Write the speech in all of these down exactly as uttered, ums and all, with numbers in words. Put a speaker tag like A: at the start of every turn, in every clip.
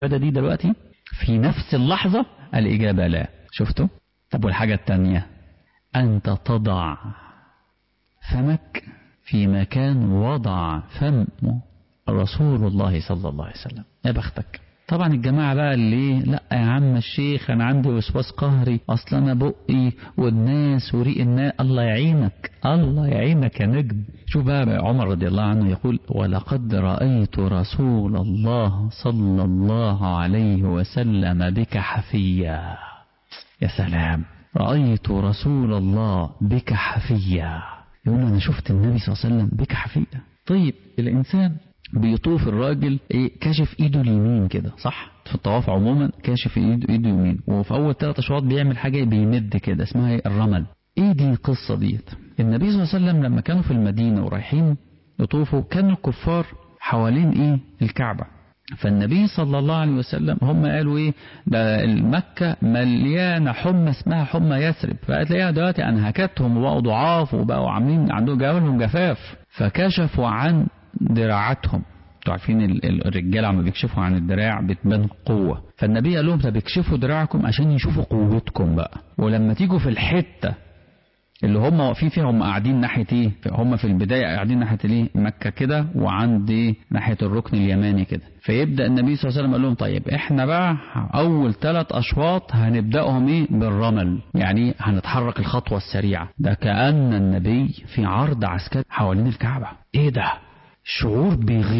A: العبادة دي دلوقتي في نفس اللحظة؟ الإجابة لا. شفتوا؟ طب والحاجة التانية، أنت تضع فمك في مكان وضع فم رسول الله صلى الله عليه وسلم. يا بختك. طبعا الجماعة بقى اللي لا يا عم الشيخ أنا عندي وسواس قهري، أصلا أنا بقي والناس وريق الناس. الله يعينك، الله يعينك يا نجم. شوف بقى عمر رضي الله عنه يقول: ولقد رأيت رسول الله صلى الله عليه وسلم بك حفيا. يا سلام، رأيت رسول الله بك حفيا. يقول أنا شفت النبي صلى الله عليه وسلم بك حفيا. طيب الإنسان بيطوف الراجل ايه كاشف ايده اليمين كده، صح؟ في الطواف عموما كاشف ايده ايده اليمين، وفي اول ثلاث اشواط بيعمل حاجه بيمد كده اسمها ايه؟ الرمل. ايه دي القصه ديت؟ النبي صلى الله عليه وسلم لما كانوا في المدينه ورايحين يطوفوا كانوا الكفار حوالين ايه؟ الكعبه. فالنبي صلى الله عليه وسلم هم قالوا ايه؟ ده المكه مليانه حمى اسمها حمى يثرب، فهتلاقيها دلوقتي انهكتهم وبقوا ضعاف وبقوا عاملين عندهم جوالهم جفاف، فكشفوا عن دراعاتهم. انتوا عارفين الرجاله عم بيكشفوا عن الدراع بتبان قوه، فالنبي قال لهم طب اكشفوا دراعكم عشان يشوفوا قوتكم بقى، ولما تيجوا في الحته اللي هم واقفين فيها هم قاعدين ناحيه ايه؟ هم في البدايه قاعدين ناحيه الايه؟ مكه كده، وعند ايه؟ ناحيه الركن اليماني كده. فيبدا النبي صلى الله عليه وسلم قال لهم طيب احنا بقى اول ثلاث اشواط هنبداهم ايه؟ بالرمل، يعني هنتحرك الخطوه السريعه. ده كأن النبي في عرض عسكري حوالين الكعبه. ايه ده؟ شعور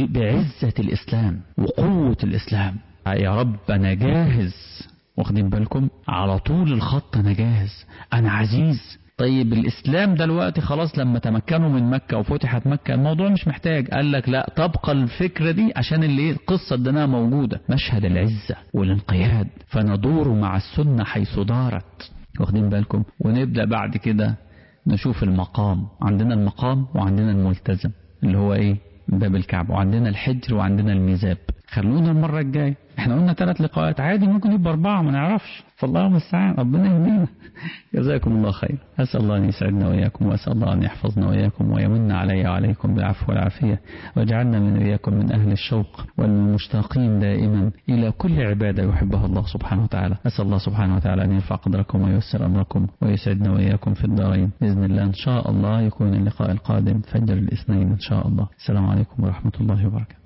A: بعزة الإسلام وقوة الإسلام. يا رب أنا جاهز، واخدين بالكم؟ على طول الخط أنا جاهز، أنا عزيز. طيب الإسلام دلوقتي خلاص لما تمكنوا من مكة وفتحت مكة الموضوع مش محتاج، قال لك لا تبقى الفكرة دي عشان اللي القصة دينها موجودة، مشهد العزة والانقياد، فندور مع السنة حيث دارت، واخدين بالكم؟ ونبدأ بعد كده نشوف المقام. عندنا المقام وعندنا الملتزم اللي هو ايه؟ باب الكعبة، وعندنا الحجر وعندنا الميزاب. خلونا المرة الجاية، احنا قلنا ثلاث لقاءات، عادي ممكن يبقى أربعة ما نعرفش، فالله المستعان، ربنا يهدينا. جزاكم الله خير. أسأل الله أن يسعدنا وإياكم، وأسأل الله أن يحفظنا وإياكم ويمن علي وعليكم بالعفو والعافية، ويجعلنا من إياكم من أهل الشوق والمشتاقين دائما إلى كل عبادة يحبها الله سبحانه وتعالى. أسأل الله سبحانه وتعالى أن يرفع قدركم وييسر أمركم ويسعدنا وإياكم في الدارين بإذن الله. إن شاء الله يكون اللقاء القادم فجر الاثنين إن شاء الله. السلام عليكم ورحمة الله وبركاته.